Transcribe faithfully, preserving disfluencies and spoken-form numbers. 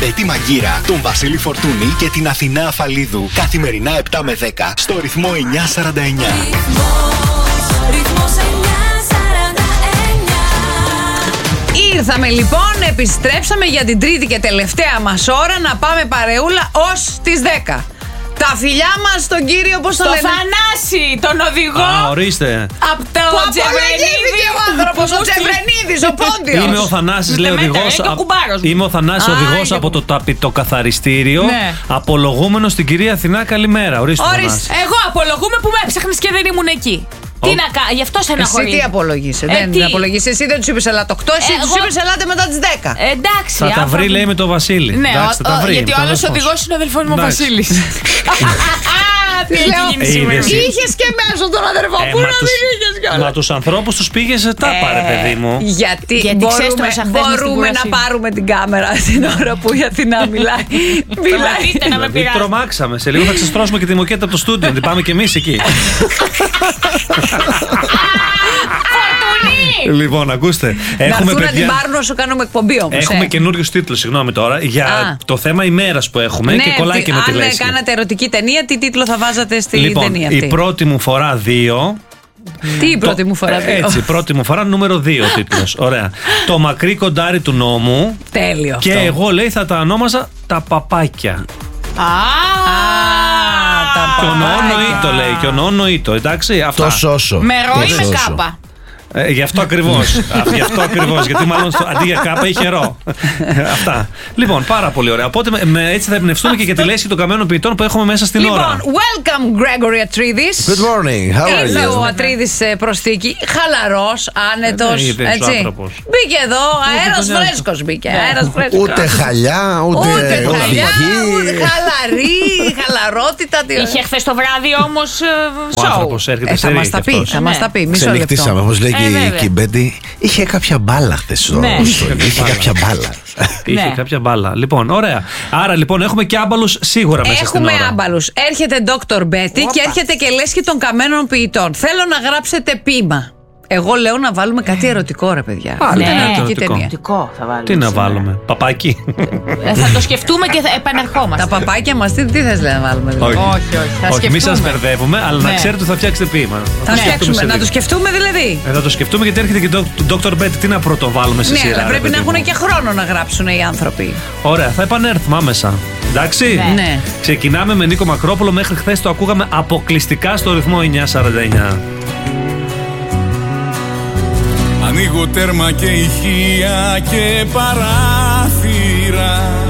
Μπέτη Μαγκύρα, τον Βασίλη Φορτούνη και την Αθηνά Αφαλίδου. Καθημερινά επτά με δέκα στο ρυθμό εννιά σαράντα εννιά. Ήρθαμε λοιπόν, επιστρέψαμε για την τρίτη και τελευταία μας ώρα να πάμε παρεούλα ως τις δέκα. Τα φιλιά μας στον κύριο, πώς το λένε? Το Θανάση, τον οδηγό. Α, ορίστε. Από το Τζεβρενίδη. ο άνθρωπος, ο Τζεβρενίδης, ο Πόντιος. Είμαι ο Θανάσης, λέει οδηγός. Είμαι ο Θανάσης, οδηγός από το ταπητοκαθαριστήριο. Ναι. Απολογούμενος στην κυρία Αθηνά, καλημέρα. Ορίστε. Εγώ απολογούμε που με έψαχνες και δεν ήμουν εκεί. Τι να κάνω, γι' αυτό στεναχωρεί. Εσύ τι απολογείσαι? Ε, δεν τι? απολογείσαι. Εσύ δεν του είπε ελάτε οκτώ, εσύ Εγώ... του είπε ελάτε μετά τις δέκα. Ε, εντάξει. Θα τα βρει, λέει, με τον Βασίλη. Ναι, εντάξει, ο, θα τα βρει, γιατί ο άλλος οδηγός είναι ο αδελφός μου ο Βασίλης. Τι έχει γίνει σήμερα? Είχες και μέσω τον αδερφό. Πού να μην είχες κιόλας? Μα τους ανθρώπους τους πήγες τα πάρε, παιδί μου. Γιατί, Γιατί μπορούμε, μπορούμε να πάρουμε την κάμερα την ώρα που η Αθηνά μιλάει. Μιλάει να με πειράζει. Τρομάξαμε. Σε λίγο θα ξεστρώσουμε και τη μοκέτα από το στούντιο. Δεν πάμε κι εμείς εκεί. Λοιπόν, ακούστε. Έχουμε να την πάρουν όσο κάνουμε εκπομπή όμως. Έχουμε ε. καινούριου τίτλους, συγγνώμη τώρα, για Α. το θέμα ημέρας που έχουμε ναι, και κολλάει και με τη λέξη. Αν κάνατε ερωτική ταινία, τι τίτλο θα βάζατε στη λοιπόν, ταινία αυτή? Η πρώτη μου φορά δύο. Τι η πρώτη μου φορά δύο? Έτσι, πρώτη μου φορά νούμερο δύο τίτλος. Ωραία. Το μακρύ κοντάρι του νόμου. Τέλειο. Και αυτό. εγώ, λέει, θα τα ονόμαζα τα παπάκια. Α, τα Και ο νοονοήτο, λέει, και ο νοονοήτο, εντάξει. Αυτά. Το σώσο. με ρο ή με κάπα? Ε, γι' αυτό ακριβώς. γι' αυτό ακριβώς. Γιατί μάλλον στο, αντί για κάπα είχε ρο. Αυτά. Λοιπόν, πάρα πολύ ωραία. Οπότε με, με, έτσι θα εμπνευστούμε και για τη λέσχη των καμένων ποιητών που έχουμε μέσα στην λοιπόν, ώρα. Λοιπόν, welcome Gregory Atreides. Good morning, how are Ήρθε you? ο Ατρίδης προσθήκη, χαλαρός, άνετος. Ε, ναι, έτσι. Μπήκε εδώ, αέρας φρέσκος μπήκε. Αέρας φρέσκος. Ούτε χαλιά, ούτε, Ούτε χαλιά, οδηγή. ούτε χαλαρή, χαλαρότητα. Είχε χθες το βράδυ όμως Ο σοου. άνθρωπος έρχεται Ε, σε θα μας τα πει, θα μας τα πει. Μισό λεπτό. Ξενυχτήσαμε, όπως λέει Ε, και βέβαια. η Μπέντι. Είχε κάποια μπάλα χθες στο Ναι. στολί. Είχε κάποια μπάλα. Είχε Ναι. κάποια μπάλα. Λοιπόν, ωραία. Άρα λοιπόν έχουμε και άμπαλους σίγουρα μέσα στην Έχουμε ώρα. άμπαλους. Έρχεται Doctor Betty και έρχεται και λέσχη των καμένων ποιητών. Θέλω να γράψετε ποίημα. Εγώ λέω να βάλουμε κάτι ερωτικό, ρε παιδιά. Πάλι Είναι ναι, ερωτική ερωτικό. ταινία. Ερωτικό θα βάλουμε. Τι να σήμερα. βάλουμε, παπάκι. Ε, θα το σκεφτούμε και θα επανερχόμαστε. Τα παπάκια μας, τι, τι θες λέει να βάλουμε? Δηλαδή? Όχι. Όχι, όχι. Θα Όχι, μη σας σκεφτούμε. μπερδεύουμε, αλλά να Ναι. ξέρετε ότι θα φτιάξετε ποίημα. Θα το φτιάξουμε, σε να λίγο. το σκεφτούμε δηλαδή. Ε, θα το σκεφτούμε γιατί έρχεται και το Doctor Betty. Τι να πρωτοβάλουμε σε Ναι, σειρά. αλλά ρε πρέπει παιδί να μου. έχουν και χρόνο να γράψουν οι άνθρωποι. Ωραία, θα επανέλθουμε άμεσα. Εντάξει. Ναι. Ναι. Ξεκινάμε με Νίκο Μακρόπουλο. Μέχρι χθες το ακούγαμε αποκλειστικά στο ρυθμό εννιά σαράντα εννιά. Ανοίγω τέρμα και ηχεία και παράθυρα